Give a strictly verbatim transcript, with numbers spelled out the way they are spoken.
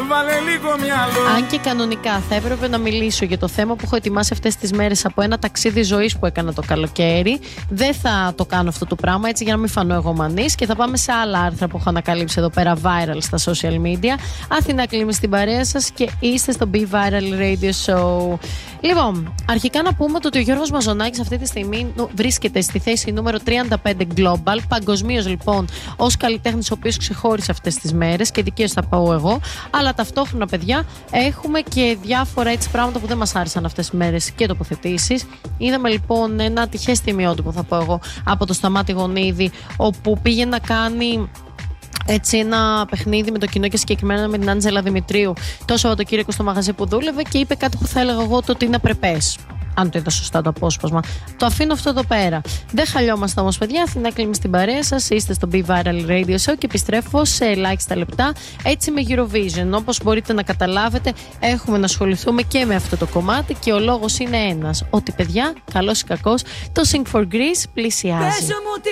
Βάλε λίγο μυαλό. Αν και κανονικά θα έπρεπε να μιλήσω για το θέμα που έχω ετοιμάσει αυτές τις μέρες από ένα ταξίδι ζωής που έκανα το καλοκαίρι, δεν θα το κάνω αυτό το πράγμα έτσι για να μην φανώ εγωμανής και θα πάμε σε άλλα άρθρα που έχω ανακαλύψει εδώ πέρα viral στα social media. Αθηνά Κλίμη στην παρέα σας και είστε στο Be Viral Radio Show. Λοιπόν, αρχικά να πούμε ότι ο Γιώργος Μαζονάκης αυτή τη στιγμή βρίσκεται στη θέση νούμερο τριάντα πέντε Global, παγκοσμίως λοιπόν ως καλλιτέχνης ο οποίος ξεχώρισε αυτές τις μέρες και δικαίως θα πάω εγώ. Αλλά ταυτόχρονα, παιδιά, έχουμε και διάφορα έτσι πράγματα που δεν μας άρεσαν αυτές τις μέρες και τοποθετήσεις. Είδαμε λοιπόν ένα τυχές τιμιότυπο, θα πω εγώ, από το Σταμάτη Γονίδη, όπου πήγε να κάνει έτσι ένα παιχνίδι με το κοινό και συγκεκριμένα με την Άντζελα Δημητρίου το Σαββατοκύριακο στο μαγαζί που δούλευε και είπε κάτι που θα έλεγα εγώ το ότι είναι απρεπές. Αν το είδα σωστά το απόσπασμα. Το αφήνω αυτό εδώ πέρα. Δεν χαλιόμαστε όμως, παιδιά. Αθηνά Κλίμη στην παρέα σας. Είστε στο Be Viral Radio Show και επιστρέφω σε ελάχιστα λεπτά. Έτσι με Eurovision. Όπως μπορείτε να καταλάβετε, έχουμε να ασχοληθούμε και με αυτό το κομμάτι και ο λόγος είναι ένας. Ότι, παιδιά, καλός ή κακός, το Sing for Greece πλησιάζει.